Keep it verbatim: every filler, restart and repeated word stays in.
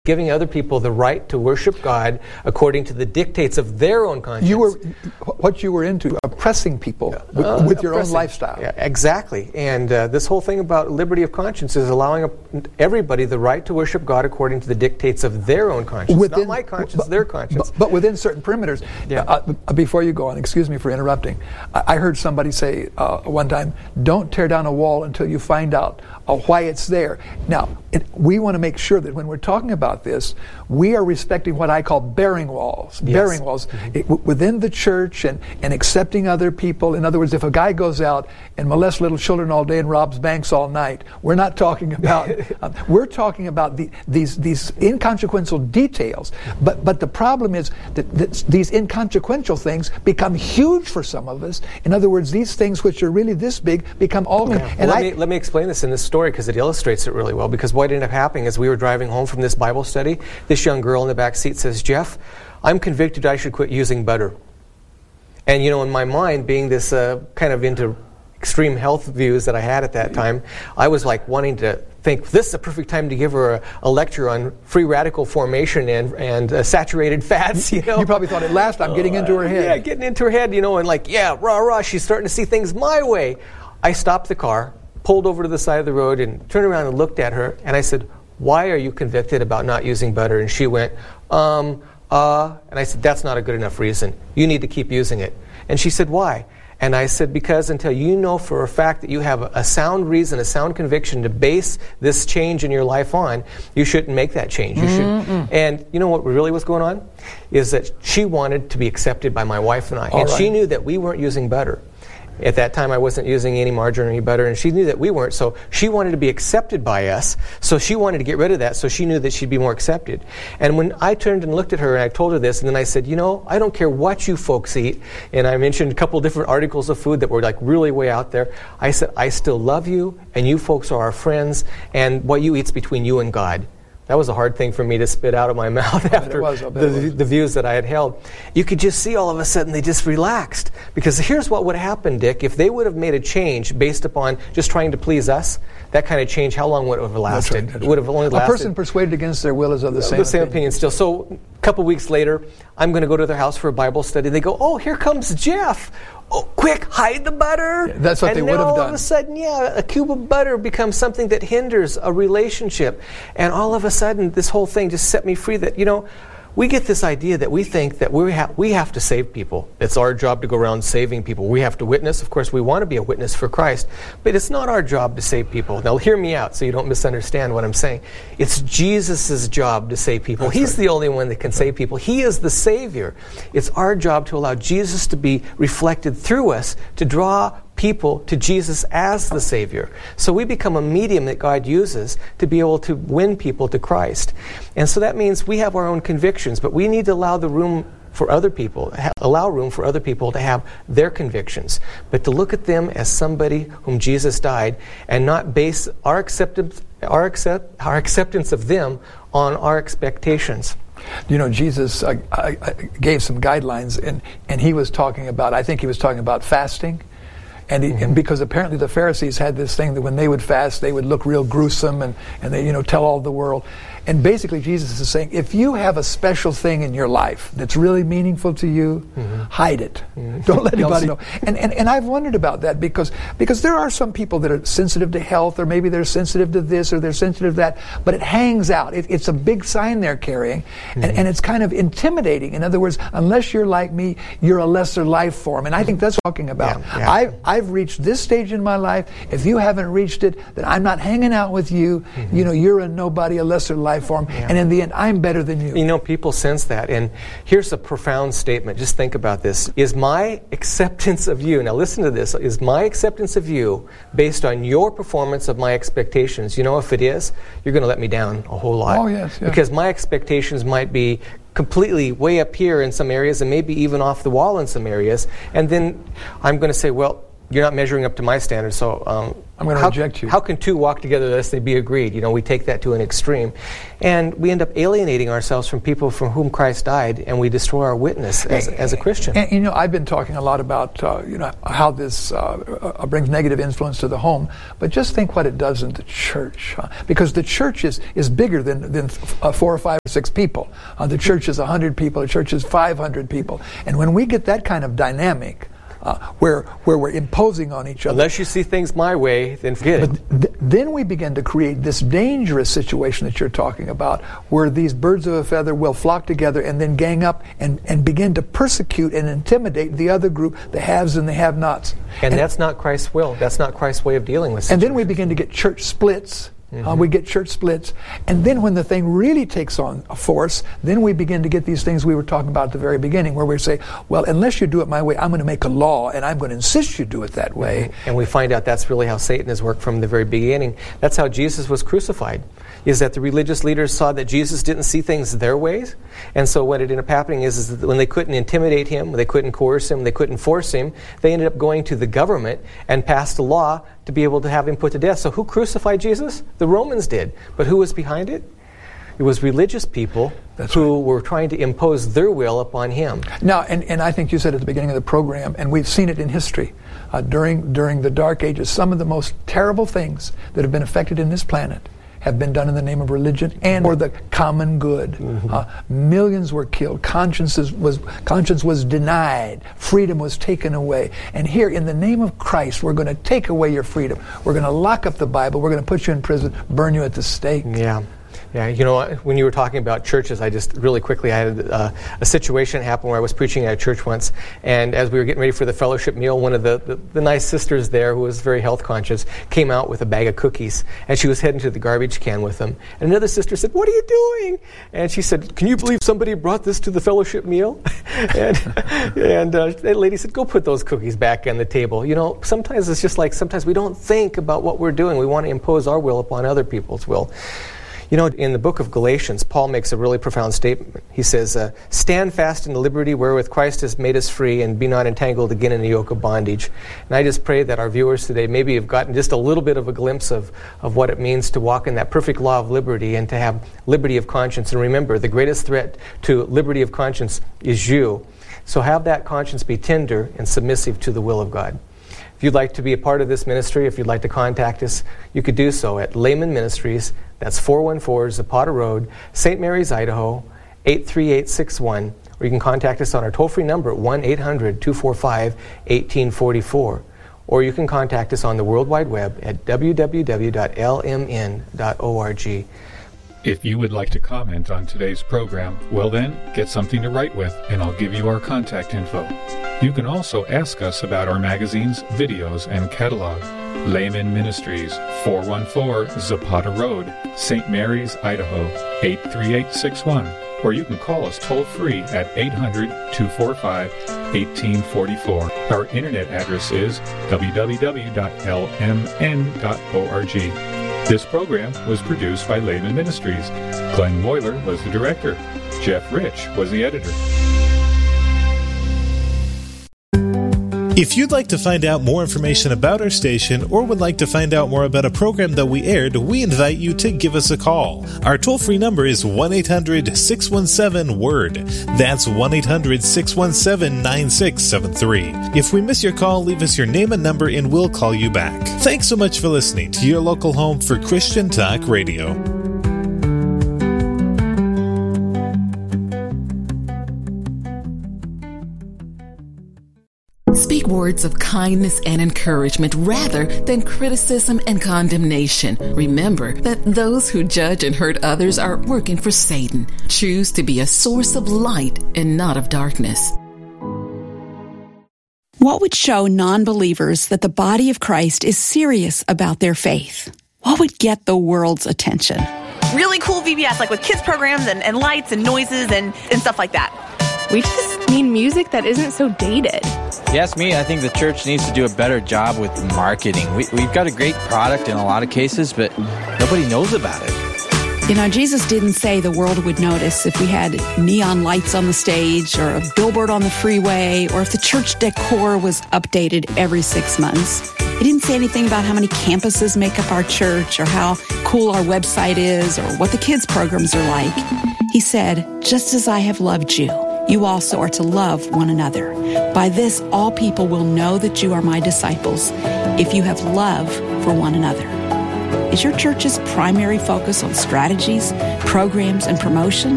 giving other people the right to worship God according to the dictates of their own conscience. You were, what you were into, oppressing people with, uh, with your oppressing. own lifestyle. Yeah, exactly. And uh, this whole thing about liberty of conscience is allowing a, everybody the right to worship God according to the dictates of their own conscience. Within, Not my conscience, but, their conscience. But, but within certain perimeters. Yeah. Uh, before you go on, excuse me for interrupting. I, I heard somebody say uh, one time, don't tear down a wall until you find out uh, why it's there. Now, it, we want to make sure that when we're talking about this, we are respecting what I call bearing walls. Yes. Bearing walls mm-hmm. it, w- within the church and, and accepting other people. In other words, if a guy goes out and molests little children all day and robs banks all night, we're not talking about. uh, we're talking about the, these these inconsequential details. But but the problem is that, that these inconsequential things become huge for some of us. In other words, these things which are really this big become all. Okay. And well, let I, me let me explain this in this story because it illustrates it really well. Because what ended up happening is we were driving home from this Bible study. This young girl in the back seat says, "Jeff, I'm convicted I should quit using butter." And you know, in my mind, being this uh, kind of into extreme health views that I had at that time, I was like wanting to think this is the perfect time to give her a, a lecture on free radical formation and and uh, saturated fats. You know, you probably thought at last I'm getting into her head. Yeah, getting into her head. You know, and like yeah, rah rah, she's starting to see things my way. I stopped the car, pulled over to the side of the road, and turned around and looked at her, and I said, "Why are you convicted about not using butter?" And she went, um, uh, and I said, "That's not a good enough reason. You need to keep using it." And she said, "Why?" And I said, "Because until you know for a fact that you have a, a sound reason, a sound conviction to base this change in your life on, you shouldn't make that change. You Mm-mm. should." And you know what really was going on? Is that she wanted to be accepted by my wife and I. All and right. she knew that we weren't using butter. At that time, I wasn't using any margarine or any butter, and she knew that we weren't, so she wanted to be accepted by us, so she wanted to get rid of that, so she knew that she'd be more accepted. And when I turned and looked at her, and I told her this, and then I said, you know, I don't care what you folks eat, and I mentioned a couple different articles of food that were like really way out there. I said, I still love you, and you folks are our friends, and what you eat's between you and God. That was a hard thing for me to spit out of my mouth after was, the, the views that I had held. You could just see all of a sudden they just relaxed. Because here's what would happen, Dick. If they would have made a change based upon just trying to please us, that kind of change, how long would it have lasted? That's right, that's it would have only lasted. A person persuaded against their will is of the same, the same opinion. opinion still. So a couple weeks later, I'm going to go to their house for a Bible study. They go, "Oh, here comes Jeff. Oh, quick, hide the butter." Yeah, that's what and they then would have all done. of a sudden, yeah, a cube of butter becomes something that hinders a relationship. And all of a sudden, this whole thing just set me free that, you know, we get this idea that we think that we, ha- we have to save people. It's our job to go around saving people. We have to witness. Of course, we want to be a witness for Christ. But it's not our job to save people. Now, hear me out so you don't misunderstand what I'm saying. It's Jesus' job to save people. That's He's right. the only one that can save people. He is the Savior. It's our job to allow Jesus to be reflected through us to draw people to Jesus as the Savior. So we become a medium that God uses to be able to win people to Christ. And so that means we have our own convictions, but we need to allow the room for other people, ha- allow room for other people to have their convictions, but to look at them as somebody whom Jesus died and not base our acceptance, our accept, our acceptance of them on our expectations. You know, Jesus uh, uh, gave some guidelines, and, and he was talking about, I think he was talking about fasting. And, he, mm-hmm. and because apparently the Pharisees had this thing that when they would fast, they would look real gruesome and, and they, you know, tell all the world. And basically Jesus is saying, if you have a special thing in your life that's really meaningful to you, mm-hmm. hide it. Mm-hmm. Don't let anybody know. And, and and I've wondered about that because because there are some people that are sensitive to health, or maybe they're sensitive to this or they're sensitive to that, but it hangs out. It, it's a big sign they're carrying, mm-hmm. and, and it's kind of intimidating. In other words, unless you're like me, you're a lesser life form. And I think that's what I'm talking about. Yeah, yeah. I, I've reached this stage in my life. If you haven't reached it, then I'm not hanging out with you. Mm-hmm. You know, you're a nobody, a lesser life form, yeah. and in the end, I'm better than you. You know, people sense that, and here's a profound statement. Just think about this. Is my acceptance of you, now listen to this, is my acceptance of you based on your performance of my expectations? You know, if it is, you're going to let me down a whole lot. Oh, yes. Yeah. Because my expectations might be completely way up here in some areas and maybe even off the wall in some areas, and then I'm going to say, well, you're not measuring up to my standards, so um, I'm going to reject you. How can two walk together unless they be agreed? You know, we take that to an extreme. And we end up alienating ourselves from people from whom Christ died, and we destroy our witness as, and, as a Christian. And, you know, I've been talking a lot about, uh, you know, how this uh, uh, brings negative influence to the home, but just think what it does in the church. Uh, because the church is, is bigger than, than uh, four or five or six people. Uh, the church is one hundred people, the church is five hundred people. And when we get that kind of dynamic, Uh, where where we're imposing on each other. Unless you see things my way, then forget but it. Th- then we begin to create this dangerous situation that you're talking about, where these birds of a feather will flock together and then gang up and, and begin to persecute and intimidate the other group, the haves and the have-nots. And, and that's not Christ's will. That's not Christ's way of dealing with situations. And then we begin to get church splits. Mm-hmm. Uh, we get church splits. And then when the thing really takes on a force, then we begin to get these things we were talking about at the very beginning, where we say, well, unless you do it my way, I'm going to make a law, and I'm going to insist you do it that way. Mm-hmm. And we find out that's really how Satan has worked from the very beginning. That's how Jesus was crucified, is that the religious leaders saw that Jesus didn't see things their ways. And so what ended up happening is, is that when they couldn't intimidate him, they couldn't coerce him, they couldn't force him, they ended up going to the government and passed a law to be able to have him put to death. So who crucified Jesus? The Romans did. But who was behind it? It was religious people That's who right. were trying to impose their will upon him. Now, and, and I think you said at the beginning of the program, and we've seen it in history, uh, during during the Dark Ages, some of the most terrible things that have been affected in this planet have been done in the name of religion and for the common good. Mm-hmm. Uh, millions were killed. Consciences was conscience was denied. Freedom was taken away. And here, in the name of Christ, we're going to take away your freedom. We're going to lock up the Bible. We're going to put you in prison, burn you at the stake. Yeah. Yeah, you know, when you were talking about churches, I just really quickly, I had uh, a situation happen where I was preaching at a church once, and as we were getting ready for the fellowship meal, one of the, the, the nice sisters there, who was very health conscious, came out with a bag of cookies, and she was heading to the garbage can with them. And another sister said, "What are you doing?" And she said, "Can you believe somebody brought this to the fellowship meal?" and and uh, that lady said, "Go put those cookies back on the table." You know, sometimes it's just like, sometimes we don't think about what we're doing. We want to impose our will upon other people's will. You know, in the book of Galatians, Paul makes a really profound statement. He says, uh, "Stand fast in the liberty wherewith Christ has made us free, and be not entangled again in the yoke of bondage." And I just pray that our viewers today maybe have gotten just a little bit of a glimpse of, of what it means to walk in that perfect law of liberty and to have liberty of conscience. And remember, the greatest threat to liberty of conscience is you. So have that conscience be tender and submissive to the will of God. If you'd like to be a part of this ministry, if you'd like to contact us, you could do so at Layman Ministries. That's four one four Zapata Road, Saint Mary's, Idaho, eight three eight six one. Or you can contact us on our toll-free number at one eight hundred two four five one eight four four. Or you can contact us on the World Wide Web at w w w dot l m n dot org. If you would like to comment on today's program, well then, get something to write with, and I'll give you our contact info. You can also ask us about our magazines, videos, and catalog. Layman Ministries, four one four Zapata Road, Saint Mary's, Idaho, eight three eight six one. Or you can call us toll-free at eight hundred two four five one eight four four. Our internet address is w w w dot l m n dot org. This program was produced by Layman Ministries. Glenn Moyler was the director. Jeff Rich was the editor. If you'd like to find out more information about our station or would like to find out more about a program that we aired, we invite you to give us a call. Our toll-free number is one eight hundred six one seven word. That's one eight hundred six one seven nine six seven three. If we miss your call, leave us your name and number and we'll call you back. Thanks so much for listening to your local home for Christian Talk Radio. Speak words of kindness and encouragement rather than criticism and condemnation. Remember that those who judge and hurt others are working for Satan. Choose to be a source of light and not of darkness. What would show non-believers that the body of Christ is serious about their faith? What would get the world's attention? Really cool V B S, like with kids programs and, and lights and noises and, and stuff like that. We just need music that isn't so dated. You ask me, I think the church needs to do a better job with marketing. We, we've got a great product in a lot of cases, but nobody knows about it. You know, Jesus didn't say the world would notice if we had neon lights on the stage or a billboard on the freeway or if the church decor was updated every six months. He didn't say anything about how many campuses make up our church or how cool our website is or what the kids' programs are like. He said, just as I have loved you, you also are to love one another. By this, all people will know that you are my disciples, if you have love for one another. Is your church's primary focus on strategies, programs, and promotion?